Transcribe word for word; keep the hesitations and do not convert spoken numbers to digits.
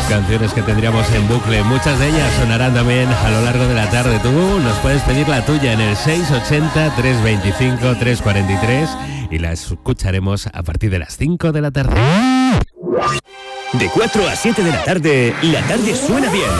canciones que tendríamos en bucle. Muchas de ellas sonarán también a lo largo de la tarde. Tú nos puedes pedir la tuya en el seis ochenta, trescientos veinticinco, trescientos cuarenta y tres y la escucharemos a partir de las cinco de la tarde. De cuatro a siete de la tarde, la tarde suena bien.